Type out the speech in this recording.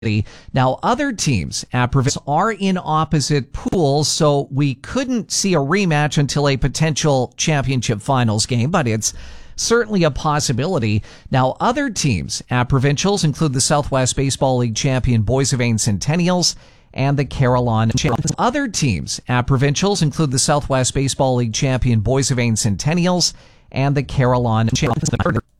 Now, other teams at Provincial are in opposite pools, so we couldn't see a rematch until a potential championship finals game, but it's certainly a possibility. Now, other teams at Provincials include the Southwest Baseball League champion Boissevain Centennials and the Carillon. Other teams at Provincials include the Southwest Baseball League champion Boissevain Centennials and the Carillon.